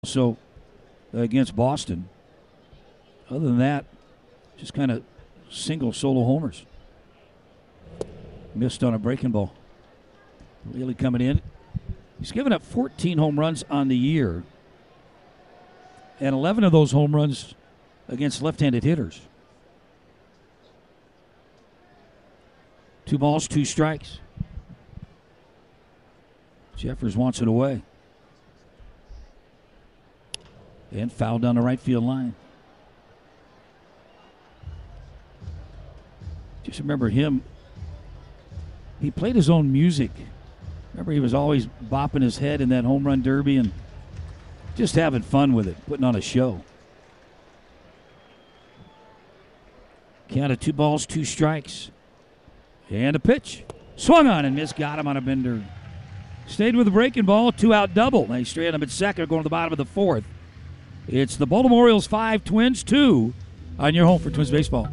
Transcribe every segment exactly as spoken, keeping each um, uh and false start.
So against Boston. Other than that, just kind of single solo homers. Missed on a breaking ball. Really coming in. He's given up fourteen home runs on the year, and eleven of those home runs against left-handed hitters. Two balls, two strikes. Jeffers wants it away. And foul down the right field line. Just remember him. He played his own music. Remember, he was always bopping his head in that home run derby and just having fun with it, putting on a show. Count of two balls, two strikes. And a pitch. Swung on and missed. Got him on a bender. Stayed with the breaking ball. Two out double. They straight him at second, going to the bottom of the fourth. It's the Baltimore Orioles five, Twins two on your home for Twins baseball.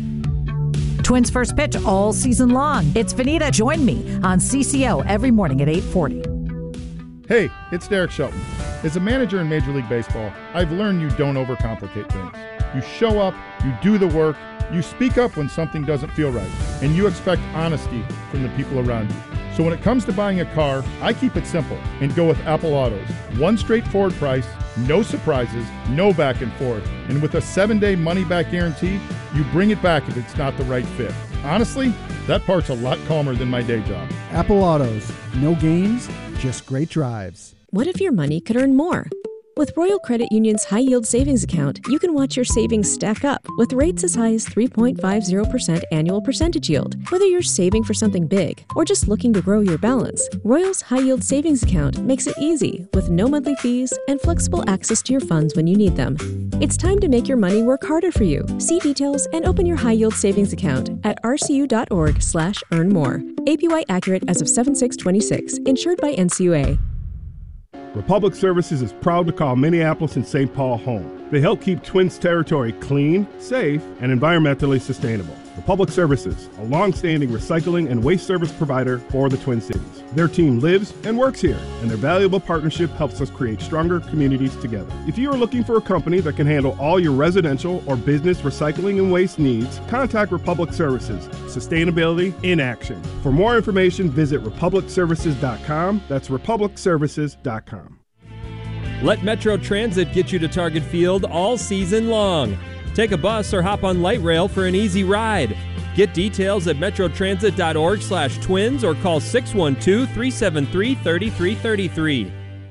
Twins first pitch all season long. It's Vanita. Join me on C C O every morning at eight forty. Hey, it's Derek Shelton. As a manager in Major League Baseball, I've learned you don't overcomplicate things. You show up, you do the work, you speak up when something doesn't feel right, and you expect honesty from the people around you. So when it comes to buying a car, I keep it simple and go with Apple Autos. One straightforward price, no surprises, no back and forth. And with a seven-day money-back guarantee, you bring it back if it's not the right fit. Honestly, that part's a lot calmer than my day job. Apple Autos. No games, just great drives. What if your money could earn more? With Royal Credit Union's high-yield savings account, you can watch your savings stack up with rates as high as three point five zero percent annual percentage yield. Whether you're saving for something big or just looking to grow your balance, Royal's high-yield savings account makes it easy with no monthly fees and flexible access to your funds when you need them. It's time to make your money work harder for you. See details and open your high-yield savings account at rcu.org slash earn more. A P Y accurate as of seven six twenty-six. Insured by N C U A. Republic Services is proud to call Minneapolis and Saint Paul home. They help keep Twins territory clean, safe, and environmentally sustainable. Republic Services, a long-standing recycling and waste service provider for the Twin Cities. Their team lives and works here, and their valuable partnership helps us create stronger communities together. If you are looking for a company that can handle all your residential or business recycling and waste needs, contact Republic Services. Sustainability in action. For more information, visit republic services dot com. That's republic services dot com. Let Metro Transit get you to Target Field all season long. Take a bus or hop on light rail for an easy ride. Get details at metrotransit.org slash twins or call six one two, three seven three, three three three three.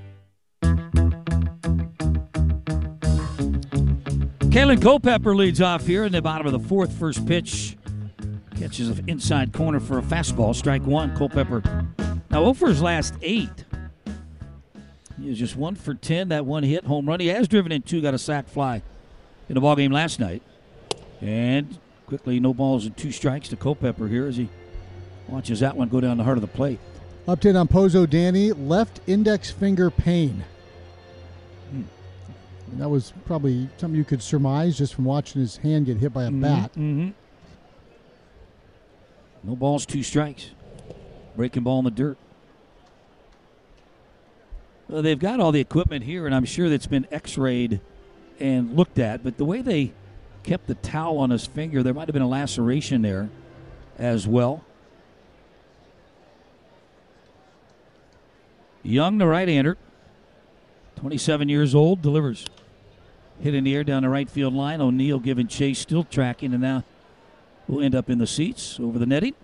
Kalen Culpepper leads off here in the bottom of the fourth. First pitch catches an inside corner for a fastball. Strike one. Culpepper now oh for his last eight. He was just one for ten. That one hit, home run. He has driven in two, got a sac fly in the ballgame last night. And quickly, no balls and two strikes to Culpepper here as he watches that one go down the heart of the plate. Update on Pozo Danny, left index finger pain. Hmm. And that was probably something you could surmise just from watching his hand get hit by a mm-hmm, bat. Mm-hmm. No balls, two strikes. Breaking ball in the dirt. Well, they've got all the equipment here, and I'm sure that's been x-rayed and looked at, but the way they kept the towel on his finger, there might have been a laceration there as well. Young, the right-hander, twenty-seven years old, delivers. Hit in the air down the right field line. O'Neill giving chase, still tracking, and now will end up in the seats over the netting.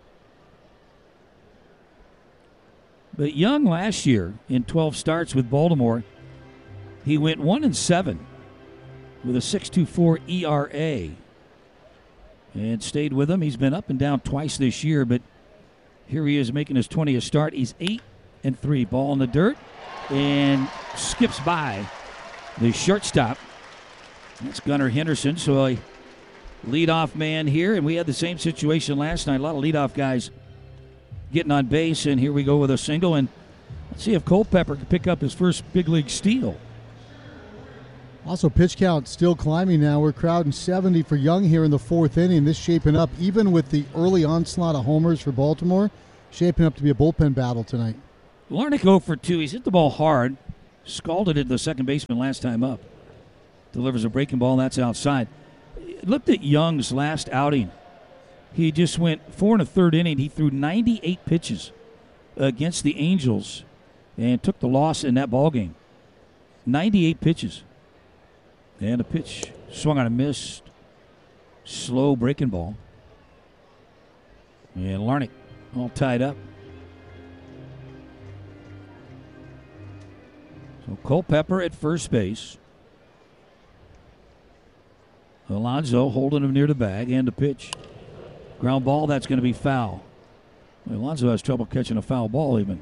But Young last year in twelve starts with Baltimore, he went one and seven with a six point two four E R A and stayed with them. He's been up and down twice this year, but here he is making his twentieth start. He's eight and three. Ball in the dirt and skips by the shortstop. That's Gunnar Henderson, so a leadoff man here, and we had the same situation last night. A lot of leadoff guys getting on base, and here we go with a single, and let's see if Culpepper can pick up his first big league steal. Also, pitch count still climbing now. We're crowding seventy for Young here in the fourth inning. This shaping up, even with the early onslaught of homers for Baltimore, shaping up to be a bullpen battle tonight. Larnach oh for two. He's hit the ball hard. scalded it the second baseman last time up. Delivers a breaking ball, that's outside. Looked at Young's last outing. He just went four and a third inning. He threw ninety-eight pitches against the Angels and took the loss in that ball game. ninety-eight pitches. And a pitch swung on a miss. Slow breaking ball. And Larnach all tied up. So Culpepper at first base. Alonso holding him near the bag and the pitch. Ground ball, that's going to be foul. Alonso has trouble catching a foul ball even.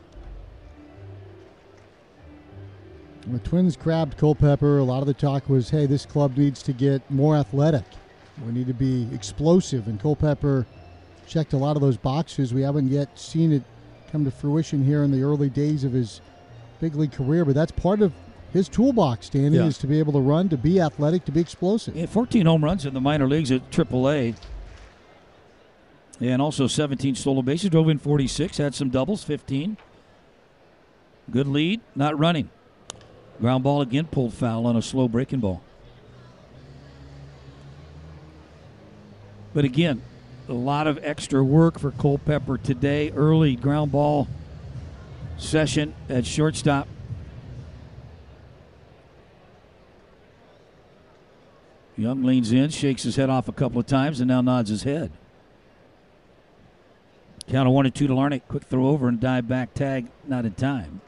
The Twins grabbed Culpepper. A lot of the talk was, hey, this club needs to get more athletic. We need to be explosive. And Culpepper checked a lot of those boxes. We haven't yet seen it come to fruition here in the early days of his big league career. But that's part of his toolbox, Danny, yeah. is to be able to run, to be athletic, to be explosive. Yeah, fourteen home runs in the minor leagues at triple A. And also seventeen stolen bases. Drove in forty-six. Had some doubles, fifteen. Good lead, not running. Ground ball again, pulled foul on a slow breaking ball. But again, a lot of extra work for Culpepper today. Early ground ball session at shortstop. Young leans in, shakes his head off a couple of times, and now nods his head. Count of one and two to Larnach. Quick throw over and dive back tag, not in time.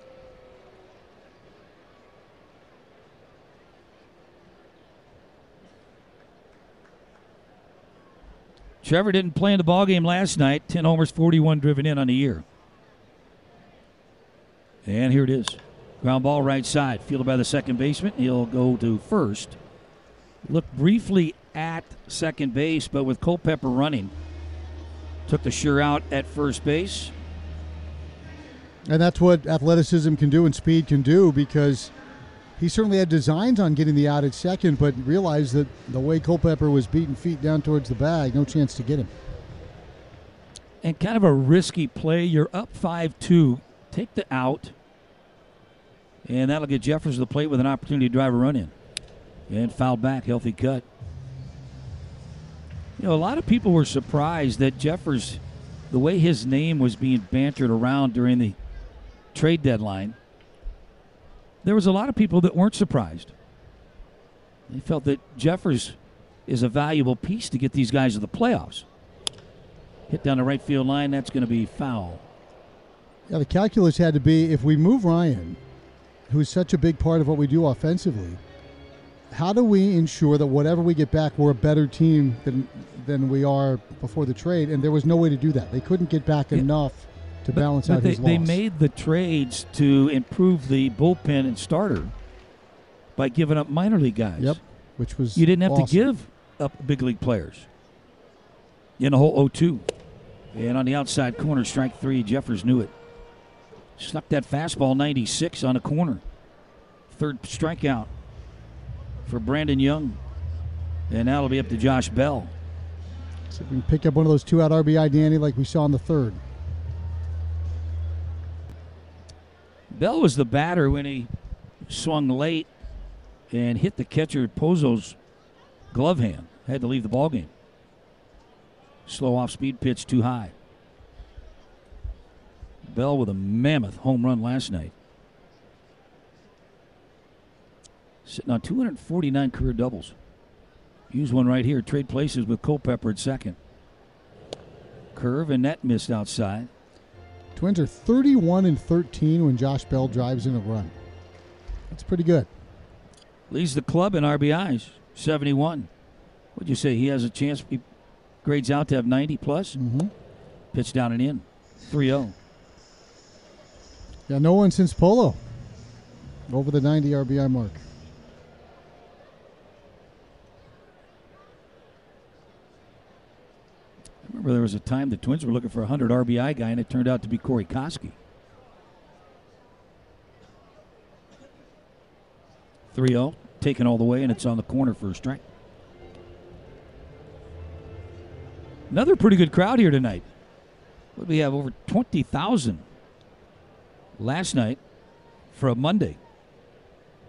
Trevor didn't play in the ballgame last night. ten homers, forty-one driven in on the year. And here it is. Ground ball right side. Fielded by the second baseman. He'll go to first. Looked briefly at second base, but with Culpepper running, took the sure out at first base. And that's what athleticism can do and speed can do, because he certainly had designs on getting the out at second, but realized that the way Culpepper was beating feet down towards the bag, no chance to get him. And kind of a risky play. You're up five two. Take the out. And that'll get Jeffers to the plate with an opportunity to drive a run in. And fouled back, healthy cut. You know, a lot of people were surprised that Jeffers, the way his name was being bantered around during the trade deadline, there was a lot of people that weren't surprised. They felt that Jeffers is a valuable piece to get these guys to the playoffs. Hit down the right field line, that's going to be foul. Yeah, the calculus had to be, if we move Ryan, who's such a big part of what we do offensively, how do we ensure that whatever we get back, we're a better team than than we are before the trade? And there was no way to do that. They couldn't get back yeah. enough to but, balance but out they, his loss. They made the trades to improve the bullpen and starter by giving up minor league guys. Yep, which was You didn't have awesome. to give up big league players in the whole oh two. And on the outside corner, strike three, Jeffers knew it. Snuck that fastball ninety-six on a corner. Third strikeout for Brandon Young. And now it'll be up to Josh Bell. So we can pick up one of those two-out R B I, Danny, like we saw in the third. Bell was the batter when he swung late and hit the catcher Pozzo's glove hand. Had to leave the ballgame. Slow off-speed pitch too high. Bell with a mammoth home run last night. Sitting on two hundred forty-nine career doubles. Use one right here. Trade places with Culpepper at second. Curve and net missed outside. Twins are thirty-one and thirteen when Josh Bell drives in a run. That's pretty good. Leads the club in R B Is, seventy-one. What'd you say? He has a chance. He grades out to have ninety plus. Mm-hmm. Pitch down and in. three oh. Yeah, no one since Polo over the ninety R B I mark. I remember there was a time the Twins were looking for a one hundred R B I guy, and it turned out to be Corey Koski. three oh, taken all the way, and it's on the corner for a strike. Another pretty good crowd here tonight. What do we have? Over twenty thousand last night. for a Monday.